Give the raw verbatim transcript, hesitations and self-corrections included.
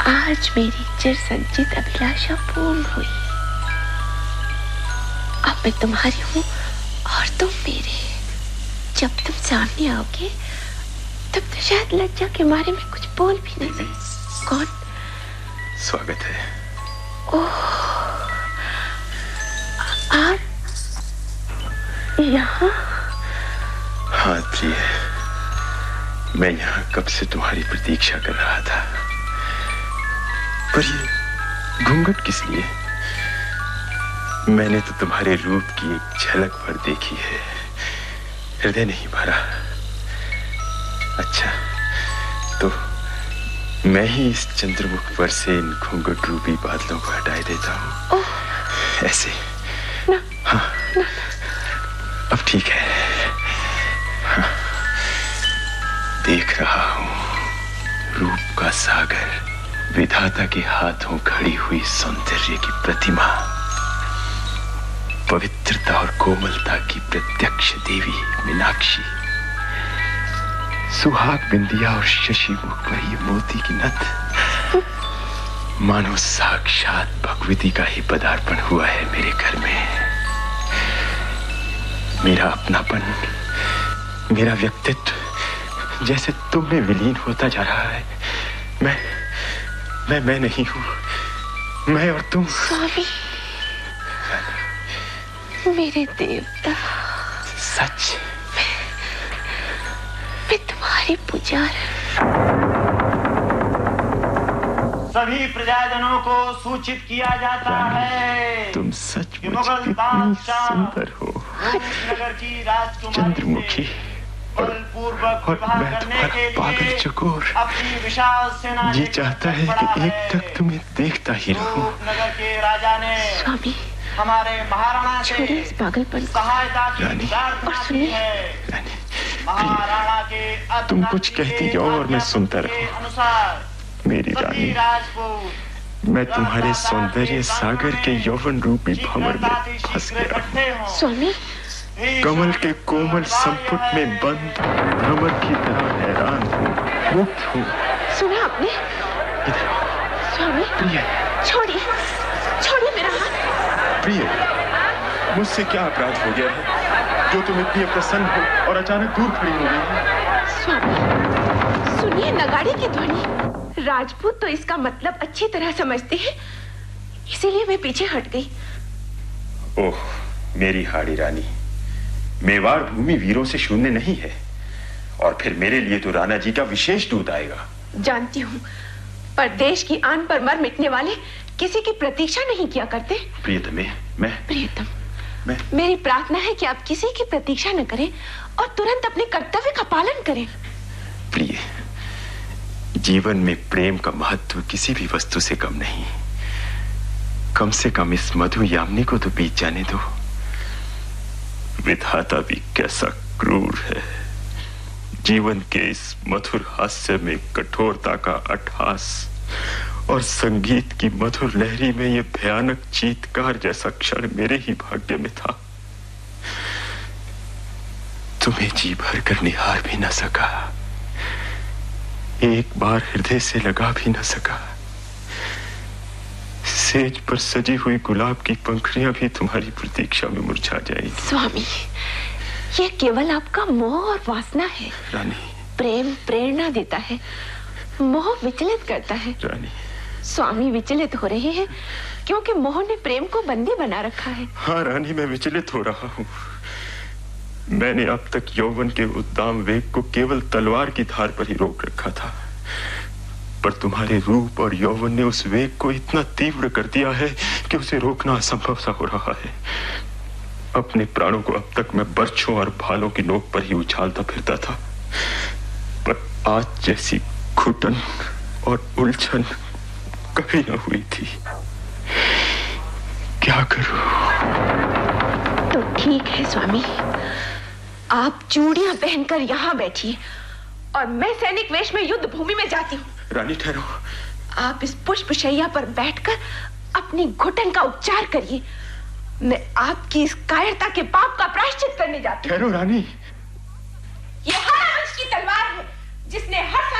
आज मेरी चिर संचित अभिलाषा पूर्ण हुई। अब मैं तुम्हारी हूँ और तुम मेरे। जब तुम सामने आओगे तब तो शायद लज्जा के मारे में कुछ बोल भी नहीं सकती। कौन? स्वागत है। ओह, आप यहाँ? हाँ प्रिय, मैं यहाँ कब से तुम्हारी प्रतीक्षा कर रहा था। पर ये घूंघट किस लिए? मैंने तो तुम्हारे रूप की एक झलक भर देखी है, हृदय नहीं भरा। अच्छा, तो मैं ही इस चंद्रमुख पर से इन घूंघट रूपी बादलों को हटाए देता हूँ। ऐसे ना, हाँ ना, अब ठीक है। हाँ, देख रहा हूँ रूप का सागर, विधाता के हाथों खड़ी हुई सौंदर्य की प्रतिमा, पवित्रता और कोमलता की प्रत्यक्ष देवी मीनाक्षी, सुहाग बिंदिया और शशि मुख पर ये मोती की नथ, मानो साक्षात भगवती का ही पदार्पण हुआ है मेरे घर में। मेरा अपनापन, मेरा व्यक्तित्व जैसे तुम में विलीन होता जा रहा है। मैं मैं मैं नहीं हूं, मैं और तुम। स्वामी, मेरे देवता, सच मैं, मैं तुम्हारी पुजारी। सभी प्रजाजनों को सूचित किया जाता है तुम सच कि मुझ मुगल कितनी बादशाह सुंदर हो, रूपनगर की राजकुमारी चंद्रमुखी, से और, बलपूर्वक और विवाह मैं करने तुम्हारा के पागल लिए चकोर अपनी विशाल सेना जी लेकर चाहता है पड़ा कि एक है। तक तुम्हें देखता ही रहूं। रूपनगर के राजा ने स्वामी, हमारे महाराणा छोड़िए से इस पागलपन को। सहायता की रानी, प्रार्थना और की सुनिए। है। रानी, महाराणा के तुम कुछ कहती जाओ और मैं सुनता के रहूं। अनुसार मेरी सभी रानी, राजपूत मैं तुम्हारे सौंदर्य सागर के यौवन रूपी भंवर में फंस गया हूं। स्वामी, कमल के कोमल संपुट में बंद भ्रमर की तरह हैरान हूँ, मुक्त हूँ। सुना आपने? स्वामी, प्रिय, छोड़िए, छोड़िए मेरा हाथ। प्रिय, मुझसे क्या अपराध हो गया है जो तुम इतनी प्रसन्न हो और अचानक दूर खड़ी हो गई हो? स्वामी, सुनिए नगाड़े की ध्वनि। राजपूत तो इसका मतलब अच्छी तरह समझते हैं, इसीलिए मैं पीछे हट गई। ओह मेरी हाड़ी रानी, मेवाड़ भूमि वीरों से शून्य नहीं है, और फिर मेरे लिए तो राणा जी का विशेष दूत आएगा। जानती हूँ, पर देश की आन पर मर मिटने वाले किसी की प्रतीक्षा नहीं किया करते। प्रियतमे, मैं प्रियतम, मैं मेरी प्रार्थना है कि आप किसी की प्रतीक्षा न करें और तुरंत अपने कर्तव्य का पालन करें। प्रिय, जीवन में प्रेम का महत्व किसी भी वस्तु से कम नहीं। कम से कम इस मधु यामिनी को तो बीत जाने दो। विधाता भी कैसा क्रूर है, जीवन के इस मधुर हास्य में कठोरता का अट्ठास और संगीत की मधुर लहरी में यह भयानक चीत्कार जैसा क्षण मेरे ही भाग्य में था। तुम्हें जी भर कर निहार भी न सका, एक बार हृदय से लगा भी न सका। सेज पर सजी हुई गुलाब की पंखुड़ियां भी तुम्हारी प्रतीक्षा में मुरझा जाएंगी। स्वामी, यह केवल आपका मोह और वासना है। रानी, प्रेम प्रेरणा देता है, मोह विचलित करता है। रानी, स्वामी विचलित हो रहे हैं क्योंकि मोह ने प्रेम को बंदी बना रखा है। हाँ रानी, मैं विचलित हो रहा हूँ। मैंने अब तक यौवन के उद्दाम वेग को केवल तलवार की धार पर ही रोक रखा था, पर तुम्हारे रूप और यौवन ने उस वेग को इतना तीव्र कर दिया है कि उसे रोकना असंभव सा हो रहा है। अपने प्राणों को अब तक मैं बर्छों और भालों की नोक पर ही उछालता फिरता था, पर आज जैसी घुटन और उलझन कभी न हुई थी। क्या करूं? तो ठीक है स्वामी, आप चूड़ियां पहनकर यहाँ बैठिए और मैं सैनिक वेश में युद्ध भूमि में जाती हूँ। रानी ठहरो। आप इस पुष्पशैया पर बैठकर अपनी घुटन का उपचार करिए। मैं आपकी इस कायरता के पाप का प्रायश्चित करने जाती हूँ। ठहरो रानी। यह हर वंश की तलवार है जिसने हर